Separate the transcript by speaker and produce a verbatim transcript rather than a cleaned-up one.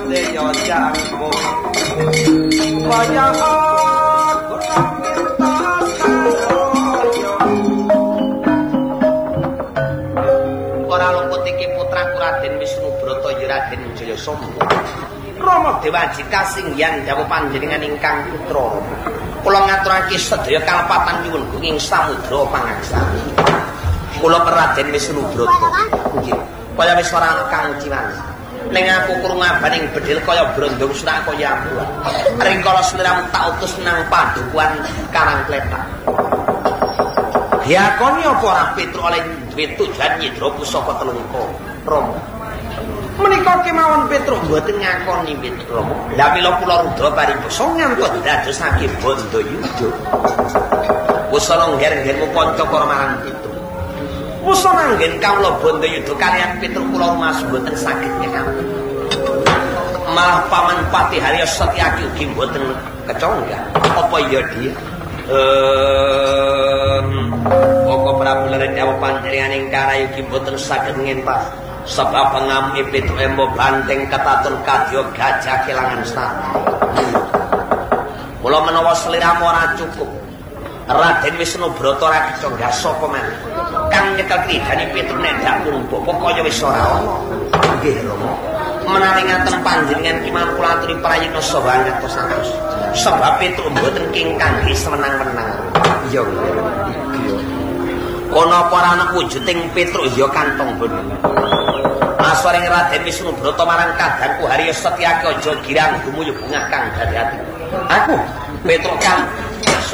Speaker 1: deya jangkung waya kurang minta karoyo ora luput iki putraku Raden Wisnu Brata ya Raden Jayasoma Rama Dewajika singgihan dawuh panjenengan ingkang putra kula ngaturake sedaya kalepatan nyuwun ing samudra pangaksami kula Raden Wisnu Brata nggih kaya wis ora ana kang ciwan ning aku krungu abaning bedhil kaya brondong surak kaya ambulan rikala sliramu tak utus nang padukuan Karang Kletak diakoni apa ora Petruk oleh duwe tujuan nyidra pusaka telungko Rama menika kemawon Petruk mboten ngakoni Petruk Rama lha mila kula rudha paribasa ngantos dadosake Bandayuda usana ngger-nggermu kanca karo marang Petruk usana nggen kawula Bandayuda kaliyan Petruk kula rumas mboten saged ngekampung malah paman Patih Harya Setyaki ugi mboten kecongga apa iya dia ehm pokok Prabu Lereng dawuh panjenengan ing karayugi mboten saged ngentas sebab pengami Petruk embo banteng ketatun kadya gajah kelangan stana kula menawa sliramu ora cukup Raden Wisnu Brata ora kecongga sapa maneh kang nyekel kridani Petruk nek dak mumpu pokoke wis ora ana nggih Rama menawi ngaten panjenengan ki kula aturi prayitna saha ngantos-antos sebab Petruk mboten king kangge semenang-menang iya iki kono apa ora ana wujuding Petruk ya kantong bondo aswaring Raden Wisnu Brata marang kadangku Harya Setyaki aja girang gumuyuh bungah kang dadi ati aku Petruk kang